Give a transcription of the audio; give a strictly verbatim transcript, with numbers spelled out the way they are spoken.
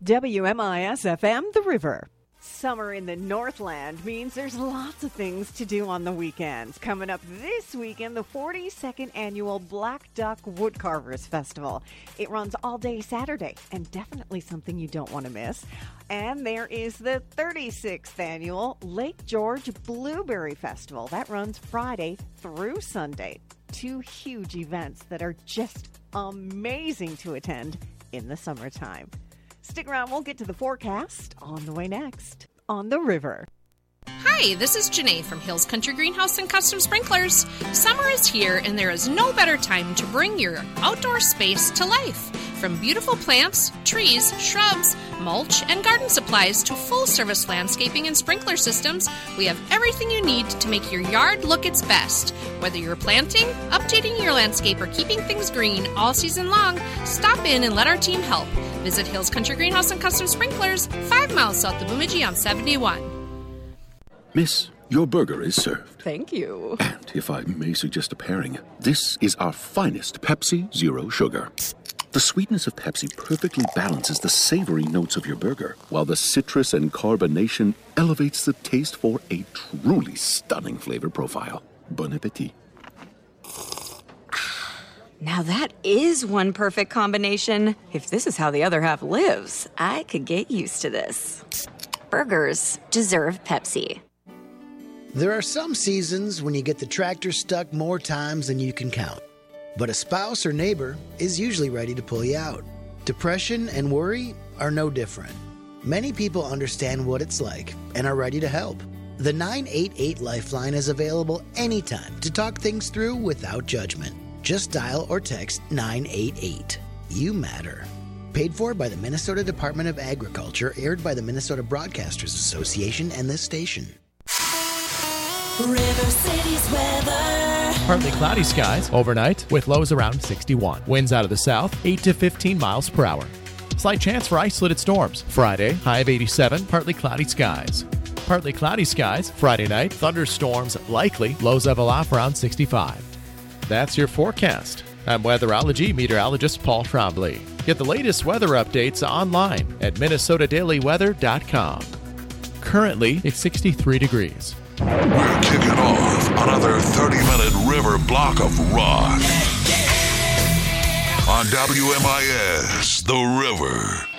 W M I S F M, The River. Summer in the Northland means there's lots of things to do on the weekends. Coming up this weekend, the forty-second Annual Black Duck Woodcarvers Festival. It runs all day Saturday, and definitely something you don't want to miss. And there is the thirty-sixth Annual Lake George Blueberry Festival. That runs Friday through Sunday. Two huge events that are just amazing to attend in the summertime. Stick around, we'll get to the forecast on the way next on The River. Hi, this is Janae from Hills Country Greenhouse and Custom Sprinklers. Summer is here, and there is no better time to bring your outdoor space to life. From beautiful plants, trees, shrubs, mulch, and garden supplies to full-service landscaping and sprinkler systems, we have everything you need to make your yard look its best. Whether you're planting, updating your landscape, or keeping things green all season long, stop in and let our team help. Visit Hills Country Greenhouse and Custom Sprinklers, five miles south of Bemidji on seventy-one. Miss, your burger is served. Thank you. And if I may suggest a pairing, this is our finest Pepsi Zero Sugar. The sweetness of Pepsi perfectly balances the savory notes of your burger, while the citrus and carbonation elevates the taste for a truly stunning flavor profile. Bon appetit. Now that is one perfect combination. If this is how the other half lives, I could get used to this. Burgers deserve Pepsi. There are some seasons when you get the tractor stuck more times than you can count. But a spouse or neighbor is usually ready to pull you out. Depression and worry are no different. Many people understand what it's like and are ready to help. The nine eight eight Lifeline is available anytime to talk things through without judgment. Just dial or text nine eight eight. You matter. Paid for by the Minnesota Department of Agriculture, aired by the Minnesota Broadcasters Association and this station. River City's weather. Partly cloudy skies overnight with lows around sixty-one. Winds out of the south, eight to fifteen miles per hour. Slight chance for isolated storms. Friday, high of eighty-seven, partly cloudy skies. Partly cloudy skies Friday night, thunderstorms likely, lows level off around sixty-five. That's your forecast. I'm weatherology meteorologist Paul Trombley. Get the latest weather updates online at minnesota daily weather dot com. Currently, it's sixty-three degrees. We're kicking off another thirty-minute river block of rock on W M I S, The River.